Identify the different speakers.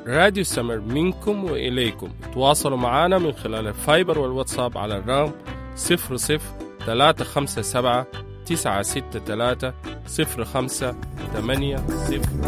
Speaker 1: راديو سمر منكم وإليكم. تواصلوا معنا من خلال الفايبر والواتساب على الرقم 00-357-963-0580.